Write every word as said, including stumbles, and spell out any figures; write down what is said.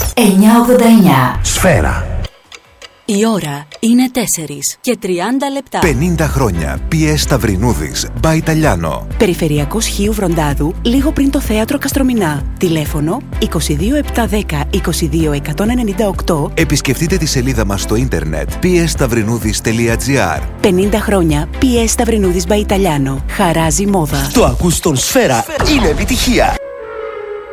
εννιακόσια ογδόντα εννιά. Σφαίρα. Η ώρα είναι τέσσερις και τριάντα λεπτά. πενήντα χρόνια. πι ες Σταυρινούδης. By Italiano. Περιφερειακός Χίου Βροντάδου, λίγο πριν το θέατρο Καστρομηνά. Τηλέφωνο είκοσι δύο επτακόσια δέκα είκοσι δύο εκατόν ενενήντα οκτώ. Επισκεφτείτε τη σελίδα μας στο ίντερνετ πι ες σταυρινούδης τελεία τζι άρ. πενήντα χρόνια πι ες Σταυρινούδης by Italiano. Χαράζει μόδα. Το ακούς στον Σφαίρα. Είναι επιτυχία.